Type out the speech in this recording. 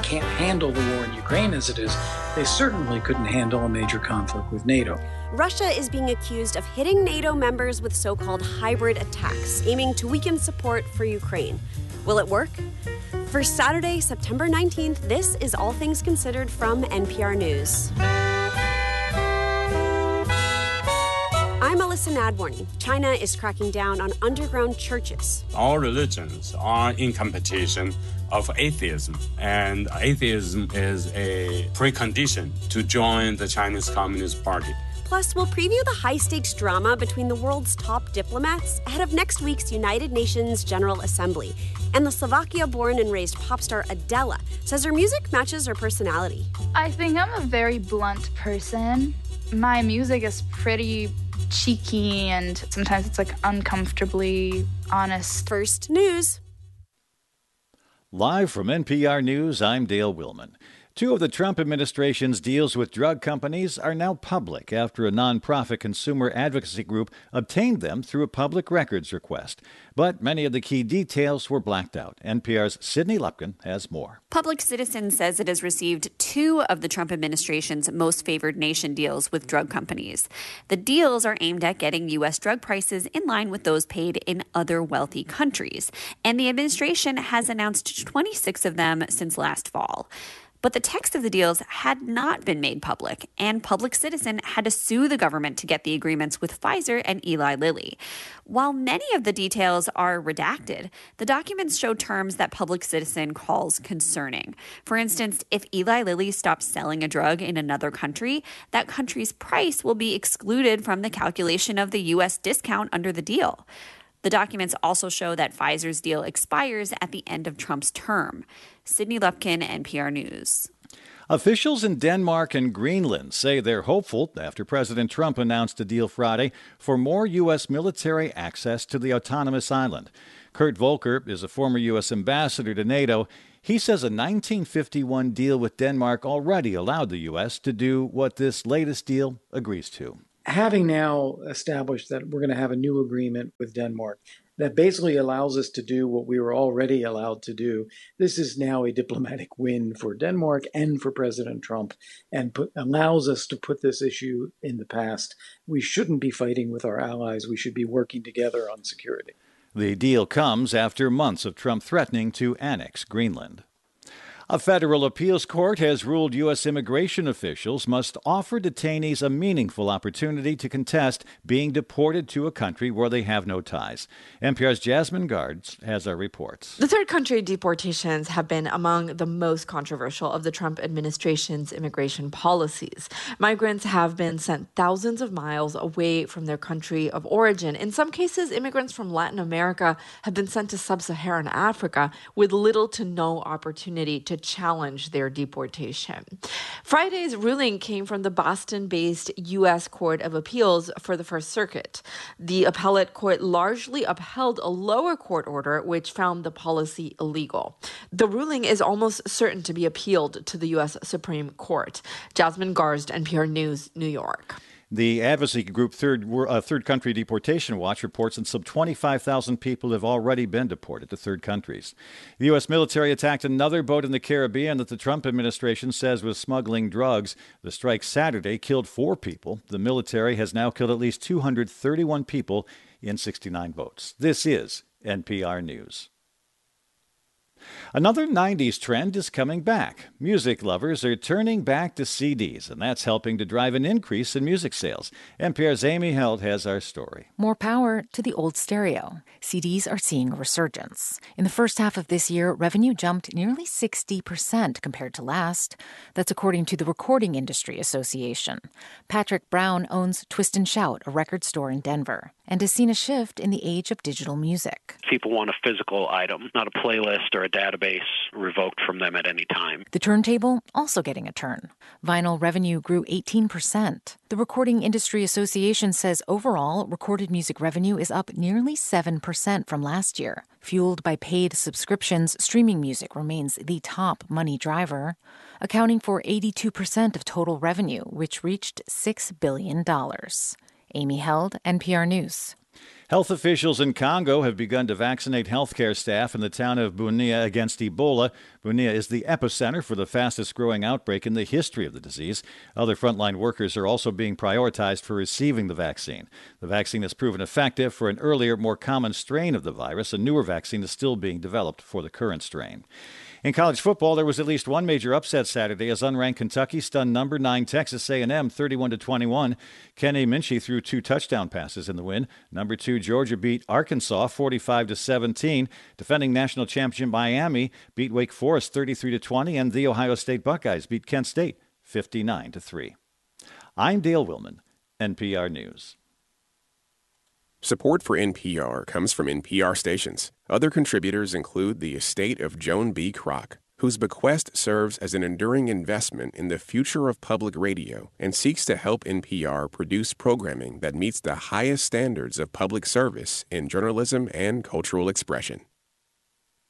can't handle the war in Ukraine as it is, they certainly couldn't handle a major conflict with NATO. Russia is being accused of hitting NATO members with so-called hybrid attacks, aiming to weaken support for Ukraine. Will it work? For Saturday, September 19th, this is All Things Considered from NPR News. I'm Alyssa Nadworny. China is cracking down on underground churches. All religions are in competition of atheism, and atheism is a precondition to join the Chinese Communist Party. Plus, we'll preview the high-stakes drama between the world's top diplomats ahead of next week's United Nations General Assembly. And the Slovakia-born and raised pop star Adela says her music matches her personality. I think I'm a very blunt person. My music is pretty cheeky, and sometimes it's like uncomfortably honest. First news. Live from NPR News, I'm Dale Willman. Two of the Trump administration's deals with drug companies are now public after a nonprofit consumer advocacy group obtained them through a public records request. But many of the key details were blacked out. NPR's Sydney Lupkin has more. Public Citizen says it has received two of the Trump administration's most favored nation deals with drug companies. The deals are aimed at getting U.S. drug prices in line with those paid in other wealthy countries. And the administration has announced 26 of them since last fall. But the text of the deals had not been made public, and Public Citizen had to sue the government to get the agreements with Pfizer and Eli Lilly. While many of the details are redacted, the documents show terms that Public Citizen calls concerning. For instance, if Eli Lilly stops selling a drug in another country, that country's price will be excluded from the calculation of the U.S. discount under the deal. The documents also show that Pfizer's deal expires at the end of Trump's term. Sydney Lupkin, NPR News. Officials in Denmark and Greenland say they're hopeful after President Trump announced a deal Friday for more U.S. military access to the autonomous island. Kurt Volker is a former U.S. ambassador to NATO. He says a 1951 deal with Denmark already allowed the U.S. to do what this latest deal agrees to. Having now established that we're going to have a new agreement with Denmark that basically allows us to do what we were already allowed to do, this is now a diplomatic win for Denmark and for President Trump, and allows us to put this issue in the past. We shouldn't be fighting with our allies. We should be working together on security. The deal comes after months of Trump threatening to annex Greenland. A federal appeals court has ruled U.S. immigration officials must offer detainees a meaningful opportunity to contest being deported to a country where they have no ties. NPR's Jasmine Guards has our reports. The third country deportations have been among the most controversial of the Trump administration's immigration policies. Migrants have been sent thousands of miles away from their country of origin. In some cases, immigrants from Latin America have been sent to sub-Saharan Africa with little to no opportunity to challenge their deportation. Friday's ruling came from the Boston-based U.S. Court of Appeals for the First Circuit. The appellate court largely upheld a lower court order which found the policy illegal. The ruling is almost certain to be appealed to the U.S. Supreme Court. Jasmine Garsd, NPR News, New York. The advocacy group Third Country Deportation Watch reports that some 25,000 people have already been deported to third countries. The U.S. military attacked another boat in the Caribbean that the Trump administration says was smuggling drugs. The strike Saturday killed 4 people. The military has now killed at least 231 people in 69 boats. This is NPR News. Another 90s trend is coming back. Music lovers are turning back to CDs, and that's helping to drive an increase in music sales. NPR's Amy Held has our story. More power to the old stereo. CDs are seeing a resurgence. In the first half of this year, revenue jumped nearly 60% compared to last. That's according to the Recording Industry Association. Patrick Brown owns Twist and Shout, a record store in Denver, and has seen a shift in the age of digital music. People want a physical item, not a playlist or a database revoked from them at any time. The turntable also getting a turn. Vinyl revenue grew 18%. The Recording Industry Association says overall, recorded music revenue is up nearly 7% from last year. Fueled by paid subscriptions, streaming music remains the top money driver, accounting for 82% of total revenue, which reached $6 billion. Amy Held, NPR News. Health officials in Congo have begun to vaccinate healthcare staff in the town of Bunia against Ebola. Bunia is the epicenter for the fastest-growing outbreak in the history of the disease. Other frontline workers are also being prioritized for receiving the vaccine. The vaccine has proven effective for an earlier, more common strain of the virus. A newer vaccine is still being developed for the current strain. In college football, there was at least one major upset Saturday as unranked Kentucky stunned number 9 Texas A&M 31-21. Kenny Minchie threw 2 touchdown passes in the win. Number 2 Georgia beat Arkansas 45-17. Defending national champion Miami beat Wake Forest 33-20, and the Ohio State Buckeyes beat Kent State 59-3. I'm Dale Willman, NPR News. Support for NPR comes from NPR stations. Other contributors include the estate of Joan B. Kroc, whose bequest serves as an enduring investment in the future of public radio and seeks to help NPR produce programming that meets the highest standards of public service in journalism and cultural expression.